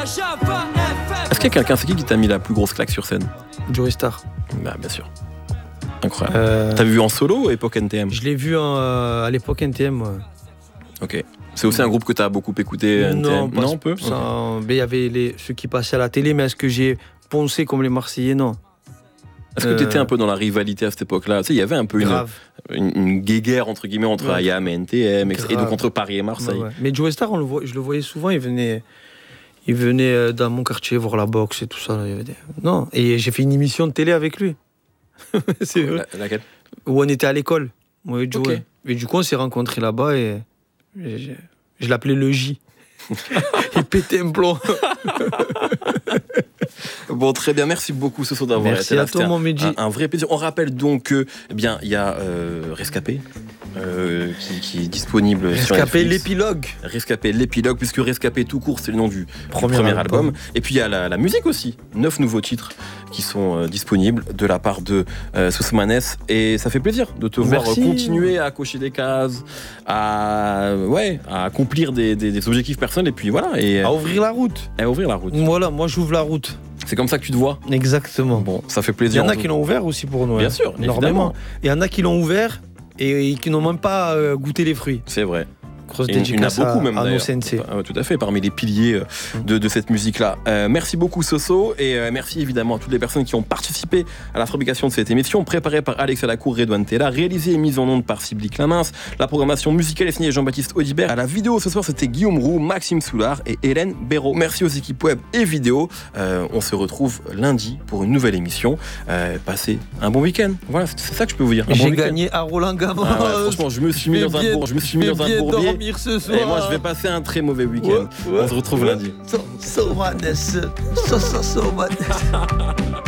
Est-ce qu'il y a quelqu'un, c'est qui t'a mis la plus grosse claque sur scène? Joey Star. Bah bien sûr. Incroyable. T'as vu en solo ou époque NTM? Je l'ai vu à l'époque NTM. Ouais. Ok. C'est aussi un groupe que t'as beaucoup écouté NTM? Non, peu. Okay. Mais il y avait ceux qui passaient à la télé, mais est-ce que j'ai poncé comme les Marseillais? Non. Est-ce que t'étais un peu dans la rivalité à cette époque-là? Tu sais, il y avait un peu une guéguerre entre guillemets entre IAM et NTM, et donc entre Paris et Marseille. Ouais. Mais Joey Star, je le voyais souvent, il venait dans mon quartier voir la boxe et tout ça. Non, et j'ai fait une émission de télé avec lui. C'est vrai. Laquelle? Où on était à l'école. Moi et Joey. Okay. Et du coup, on s'est rencontrés là-bas et je l'appelais le J. Il pétait un plomb. Bon, très bien, merci beaucoup Soso d'avoir été là. Merci à toi, mon Medji. Un vrai plaisir. On rappelle donc que, il y a Rescapé qui est disponible sur Netflix. Rescapé l'épilogue, puisque Rescapé tout court, c'est le nom du premier album. Et puis il y a la musique aussi. 9 nouveaux titres qui sont disponibles de la part de Sousmanes. Et ça fait plaisir de te voir continuer à cocher des cases, à accomplir des objectifs personnels. Et puis voilà. Et à ouvrir la route. Voilà, moi j'ouvre la route. C'est comme ça que tu te vois? Exactement. Bon, ça fait plaisir. Il y en a qui l'ont ouvert aussi pour nous. Bien sûr, énormément. Il y en a qui l'ont ouvert et qui n'ont même pas goûté les fruits. C'est vrai. Grosse dédicace à nos sensei. Tout à fait, parmi les piliers de cette musique-là. Merci beaucoup Soso, et merci évidemment à toutes les personnes qui ont participé à la fabrication de cette émission, préparée par Alex Alacour, Redouane Tella, réalisée et mise en onde par Sybille Clamins. La programmation musicale est signée Jean-Baptiste Audibert. À la vidéo ce soir, c'était Guillaume Roux, Maxime Soulard et Hélène Béraud. Merci aux équipes web et vidéo. On se retrouve lundi pour une nouvelle émission. Passez un bon week-end. Voilà, c'est ça que je peux vous dire. J'ai gagné à Roland-Garros. Franchement, je me suis mis dans un bourbier. Ce soir. Et moi je vais passer un très mauvais week-end. On se retrouve lundi. So